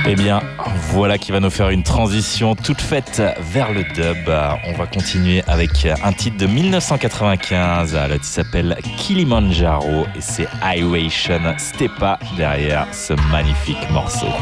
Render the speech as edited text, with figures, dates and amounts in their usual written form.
Eh bien, voilà qui va nous faire une transition toute faite vers le dub. On va continuer avec un titre de 1995. Le titre s'appelle Kilimanjaro et c'est Highwation Stepa derrière ce magnifique morceau.